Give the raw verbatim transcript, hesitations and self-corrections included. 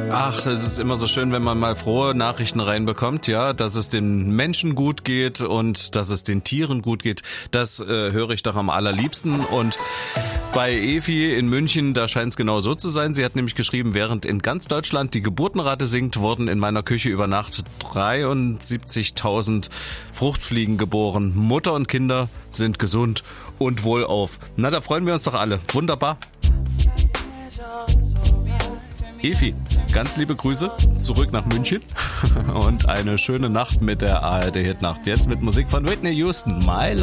Ach, es ist immer so schön, wenn man mal frohe Nachrichten reinbekommt, ja, dass es den Menschen gut geht und dass es den Tieren gut geht. Das äh, höre ich doch am allerliebsten. Und bei Evi in München, da scheint es genau so zu sein. Sie hat nämlich geschrieben, während in ganz Deutschland die Geburtenrate sinkt, wurden in meiner Küche über Nacht dreiundsiebzigtausend Fruchtfliegen geboren. Mutter und Kinder sind gesund und wohlauf. Na, da freuen wir uns doch alle. Wunderbar. Evi, ganz liebe Grüße zurück nach München und eine schöne Nacht mit der A R D-Hitnacht. Jetzt mit Musik von Whitney Houston, My